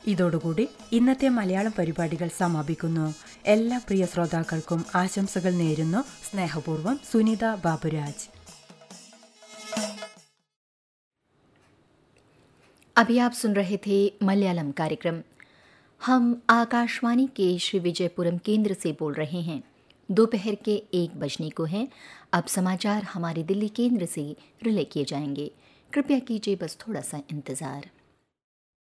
ഇതോടുകൂടി ഇന്നത്തെ മലയാളം പരിപാടികൾ സമാപിക്കുന്നു. എല്ലാ പ്രിയ ശ്രോതാക്കൾക്കും ആശംസകൾ നേരുന്നു. സ്നേഹപൂർവ്വം സുനിത ബാബുരാജ്. अभी आप सुन रहे थे मलयालम कार्यक्रम. हम आकाशवाणी के श्री विजयपुरम केंद्र से बोल रहे हैं. दोपहर के 1 बजने को हैं. अब समाचार हमारे दिल्ली केंद्र से रिले किए जाएंगे. कृपया कीजिए बस थोड़ा सा इंतज़ार.